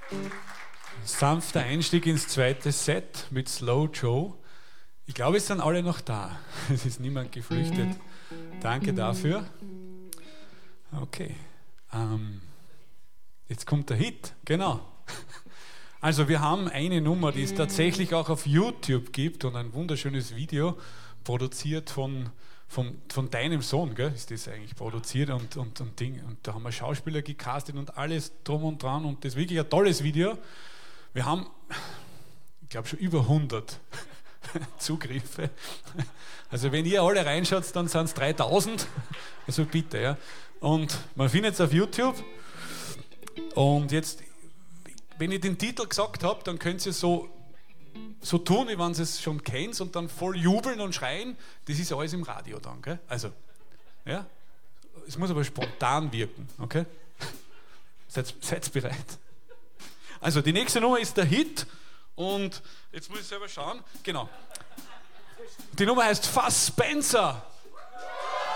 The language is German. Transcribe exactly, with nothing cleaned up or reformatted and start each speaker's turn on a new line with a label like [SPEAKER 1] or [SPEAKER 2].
[SPEAKER 1] Sanfter Einstieg ins zweite Set mit Slow Joe. Ich glaube, es sind alle noch da. Es ist niemand geflüchtet. Danke dafür. Okay. Ähm, jetzt kommt der Hit. Genau. Also wir haben eine Nummer, die es tatsächlich auch auf YouTube gibt und ein wunderschönes Video produziert von, von, von deinem Sohn, gell? Ist das eigentlich produziert und, und, und Ding. Und da haben wir Schauspieler gecastet und alles drum und dran und das ist wirklich ein tolles Video. Wir haben, ich glaube, schon über hundert Zugriffe. Also wenn ihr alle reinschaut, dann sind es dreitausend. Also bitte, ja. Und man findet es auf YouTube. Und jetzt, wenn ihr den Titel gesagt habt, dann könnt ihr so, so tun, wie wenn ihr es schon kennt und dann voll jubeln und schreien. Das ist alles im Radio dann, gell? Also, ja. Es muss aber spontan wirken, okay? Seid, seid bereit? Also die nächste Nummer ist der Hit und jetzt muss ich selber schauen. Genau. Die Nummer heißt Fass Spencer.